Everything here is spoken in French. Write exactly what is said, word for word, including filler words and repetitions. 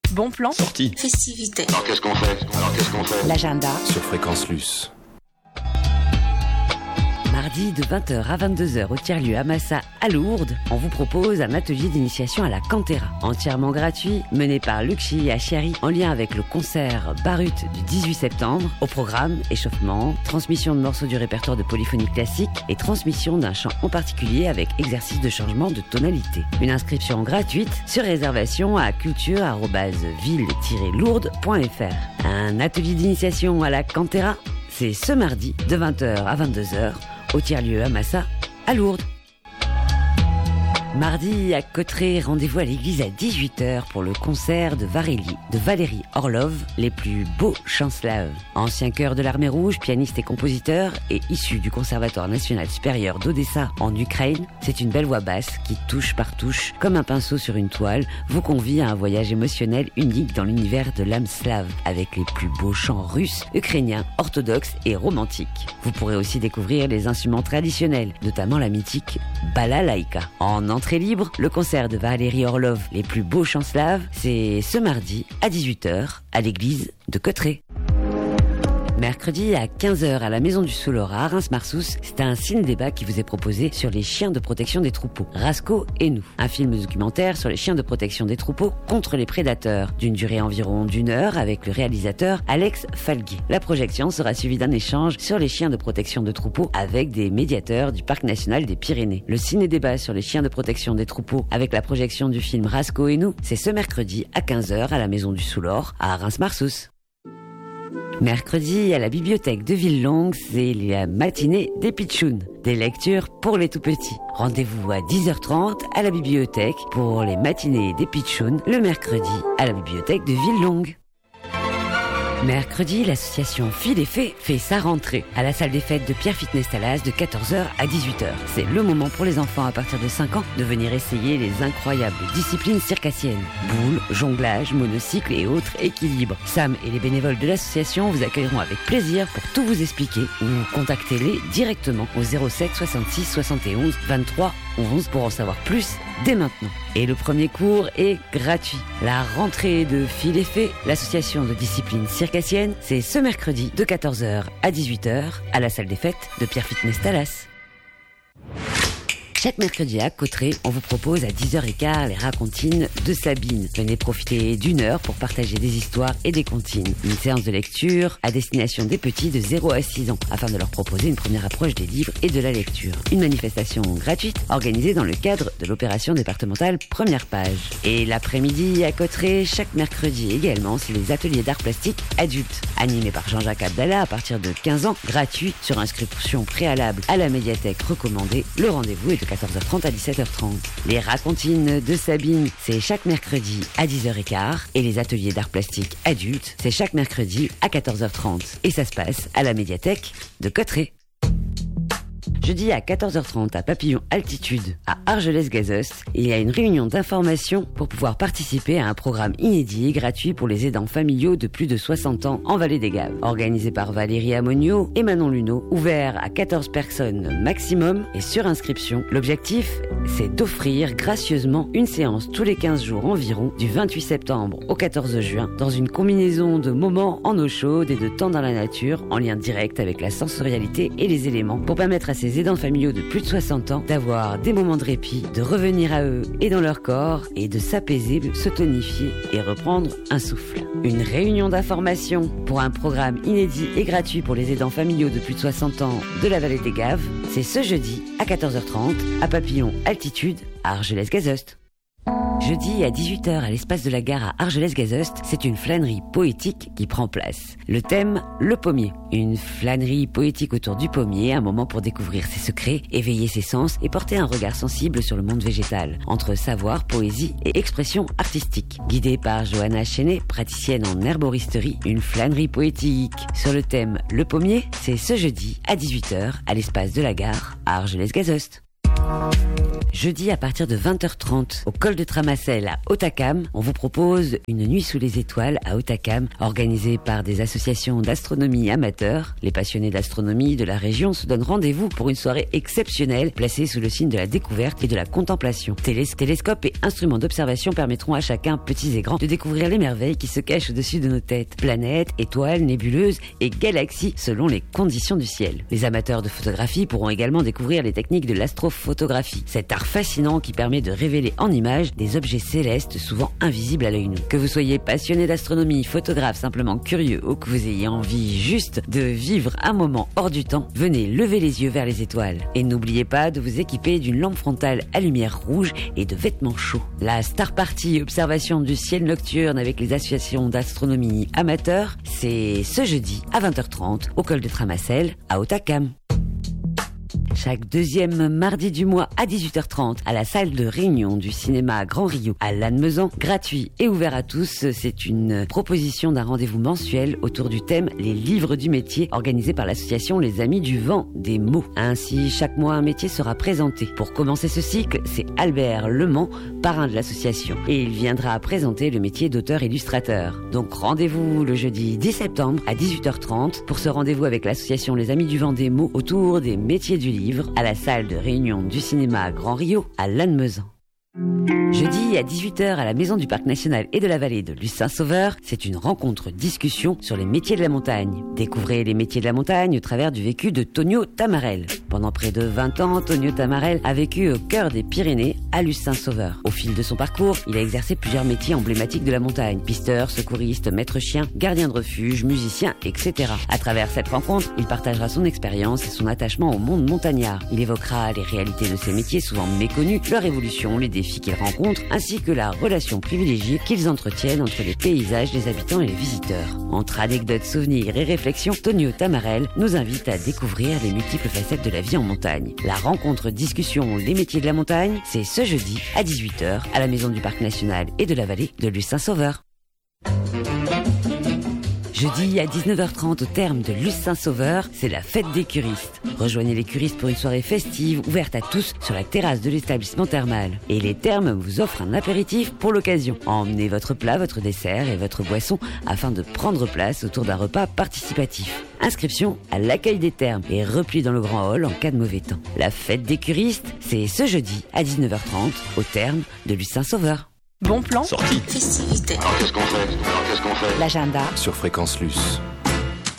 Bon plan. Sortie. Festivité. Alors qu'est-ce qu'on fait Alors qu'est-ce qu'on fait L'agenda. Sur Fréquence Luce. Mardi de vingt heures à vingt-deux heures au tiers-lieu à Massa à Lourdes, on vous propose un atelier d'initiation à la Cantera. Entièrement gratuit, mené par Luxi Achiari en lien avec le concert Barut du dix-huit septembre. Au programme, échauffement, transmission de morceaux du répertoire de polyphonie classique et transmission d'un chant en particulier avec exercice de changement de tonalité. Une inscription gratuite sur réservation à culture arobase ville tiret lourdes point f r. Un atelier d'initiation à la Cantera, c'est ce mardi de vingt heures à vingt-deux heures au tiers-lieu à Massa, à Lourdes. Mardi, à Cauterets, rendez-vous à l'église à dix-huit heures pour le concert de Varélie, de Valérie Orlov, les plus beaux chants slaves. Ancien chœur de l'Armée Rouge, pianiste et compositeur, et issu du Conservatoire National Supérieur d'Odessa en Ukraine, c'est une belle voix basse qui, touche par touche, comme un pinceau sur une toile, vous convie à un voyage émotionnel unique dans l'univers de l'âme slave, avec les plus beaux chants russes, ukrainiens, orthodoxes et romantiques. Vous pourrez aussi découvrir les instruments traditionnels, notamment la mythique balalaïka. En entrée libre, le concert de Valérie Orlov, les plus beaux chants slaves, c'est ce mardi à dix-huit heures à l'église de Cauterets. Mercredi à quinze heures à la Maison du Soulor à Reims-Marsous, c'est un ciné-débat qui vous est proposé sur les chiens de protection des troupeaux, Rasco et nous. Un film documentaire sur les chiens de protection des troupeaux contre les prédateurs, d'une durée environ d'une heure avec le réalisateur Alex Falguet. La projection sera suivie d'un échange sur les chiens de protection de troupeaux avec des médiateurs du Parc National des Pyrénées. Le ciné-débat sur les chiens de protection des troupeaux avec la projection du film Rasco et nous, c'est ce mercredi à quinze heures à la Maison du Soulor à Reims-Marsous. Mercredi, à la bibliothèque de Villelongue, c'est la matinée des pitchouns, des lectures pour les tout-petits. Rendez-vous à dix heures trente à la bibliothèque pour les matinées des pitchouns, le mercredi à la bibliothèque de Villelongue. Mercredi, l'association Fil et Fée fait sa rentrée à la salle des fêtes de Pierre Fitness Talas de quatorze heures à dix-huit heures. C'est le moment pour les enfants à partir de cinq ans de venir essayer les incroyables disciplines circassiennes. Boules, jonglage, monocycle et autres équilibres. Sam et les bénévoles de l'association vous accueilleront avec plaisir pour tout vous expliquer ou contactez-les directement au zéro sept soixante-six soixante et onze vingt-trois onze pour en savoir plus dès maintenant. Et le premier cours est gratuit. La rentrée de Fil et Fée, l'association de discipline circassienne, c'est ce mercredi de quatorze heures à dix-huit heures à la salle des fêtes de Pierre Fitness Talas. Chaque mercredi à Cauterets, on vous propose à dix heures quinze les racontines de Sabine. Venez profiter d'une heure pour partager des histoires et des comptines. Une séance de lecture à destination des petits de zéro à six ans, afin de leur proposer une première approche des livres et de la lecture. Une manifestation gratuite organisée dans le cadre de l'opération départementale Première Page. Et l'après-midi à Cauterets, chaque mercredi également, c'est les ateliers d'art plastique adultes, animés par Jean-Jacques Abdallah à partir de quinze ans, gratuit sur inscription préalable à la médiathèque recommandée. Le rendez-vous est de quatorze heures trente à dix-sept heures trente. Les racontines de Sabine, c'est chaque mercredi à dix heures quinze et les ateliers d'art plastique adultes, c'est chaque mercredi à quatorze heures trente. Et ça se passe à la médiathèque de Cauterets. Jeudi à quatorze heures trente à Papillon Altitude à Argelès-Gazost, il y a une réunion d'information pour pouvoir participer à un programme inédit et gratuit pour les aidants familiaux de plus de soixante ans en Vallée des Gaves. Organisé par Valérie Amonio et Manon Luneau, ouvert à quatorze personnes maximum et sur inscription. L'objectif, c'est d'offrir gracieusement une séance tous les quinze jours environ du vingt-huit septembre au quatorze juin dans une combinaison de moments en eau chaude et de temps dans la nature en lien direct avec la sensorialité et les éléments pour permettre à ces aidants familiaux de plus de soixante ans d'avoir des moments de répit, de revenir à eux et dans leur corps et de s'apaiser, se tonifier et reprendre un souffle. Une réunion d'information pour un programme inédit et gratuit pour les aidants familiaux de plus de soixante ans de la Vallée des Gaves, c'est ce jeudi à quatorze heures trente à Papillon Altitude à Argelès-Gazost. Jeudi à dix-huit heures à l'espace de la gare à Argelès-Gazost, c'est une flânerie poétique qui prend place. Le thème, le pommier. Une flânerie poétique autour du pommier, un moment pour découvrir ses secrets, éveiller ses sens et porter un regard sensible sur le monde végétal, entre savoir, poésie et expression artistique. Guidée par Johanna Chenet, praticienne en herboristerie, une flânerie poétique sur le thème le pommier, c'est ce jeudi à dix-huit heures à l'espace de la gare à Argelès-Gazost. Jeudi à partir de vingt heures trente, au col de Tramacelle à Hautacam, on vous propose une nuit sous les étoiles à Hautacam, organisée par des associations d'astronomie amateurs. Les passionnés d'astronomie de la région se donnent rendez-vous pour une soirée exceptionnelle, placée sous le signe de la découverte et de la contemplation. Télés- télescopes et instruments d'observation permettront à chacun, petits et grands, de découvrir les merveilles qui se cachent au-dessus de nos têtes. Planètes, étoiles, nébuleuses et galaxies selon les conditions du ciel. Les amateurs de photographie pourront également découvrir les techniques de l'astrophotographie. Cet art fascinant qui permet de révéler en images des objets célestes souvent invisibles à l'œil nu. Que vous soyez passionné d'astronomie, photographe, simplement curieux ou que vous ayez envie juste de vivre un moment hors du temps, venez lever les yeux vers les étoiles. Et n'oubliez pas de vous équiper d'une lampe frontale à lumière rouge et de vêtements chauds. La Star Party observation du ciel nocturne avec les associations d'astronomie amateurs, c'est ce jeudi à vingt heures trente au col de Tramacelle à Hautacam. Chaque deuxième mardi du mois à dix-huit heures trente à la salle de réunion du cinéma Grand Rio à Lannemezan, gratuit et ouvert à tous, c'est une proposition d'un rendez-vous mensuel autour du thème Les livres du métier organisé par l'association Les Amis du Vent des Mots. Ainsi, chaque mois un métier sera présenté. Pour commencer ce cycle, c'est Albert Lemans, parrain de l'association, et il viendra présenter le métier d'auteur-illustrateur. Donc rendez-vous le jeudi dix septembre à dix-huit heures trente pour ce rendez-vous avec l'association Les Amis du Vent des Mots autour des métiers du livre à la salle de réunion du cinéma Grand Rio à Lannemezan. Jeudi à dix-huit heures à la Maison du Parc National et de la Vallée de Luce-Saint-Sauveur, c'est une rencontre-discussion sur les métiers de la montagne. Découvrez les métiers de la montagne au travers du vécu de Tonio Tamarel. Pendant près de vingt ans, Tonio Tamarel a vécu au cœur des Pyrénées, à Luce-Saint-Sauveur. Au fil de son parcours, il a exercé plusieurs métiers emblématiques de la montagne. Pisteur, secouriste, maître chien, gardien de refuge, musicien, et cetera. À travers cette rencontre, il partagera son expérience et son attachement au monde montagnard. Il évoquera les réalités de ces métiers souvent méconnus, leur évolution, les défis qu'ils rencontrent, ainsi que la relation privilégiée qu'ils entretiennent entre les paysages, les habitants et les visiteurs. Entre anecdotes, souvenirs et réflexions, Tonio Tamarel nous invite à découvrir les multiples facettes de la vie en montagne. La rencontre discussion Les métiers de la montagne, c'est ce jeudi à dix-huit heures à la Maison du Parc National et de la Vallée de Luce-Saint-Sauveur. Jeudi à dix-neuf heures trente au terme de Luce-Saint-Sauveur, c'est la fête des curistes. Rejoignez les curistes pour une soirée festive ouverte à tous sur la terrasse de l'établissement thermal. Et les thermes vous offrent un apéritif pour l'occasion. Emmenez votre plat, votre dessert et votre boisson afin de prendre place autour d'un repas participatif. Inscription à l'accueil des thermes et repli dans le grand hall en cas de mauvais temps. La fête des curistes, c'est ce jeudi à dix-neuf heures trente au terme de Luce-Saint-Sauveur. Bon plan. Sortie. Festivité. Alors qu'est-ce qu'on fait Alors qu'est-ce qu'on fait L'agenda. Sur Fréquence Luce.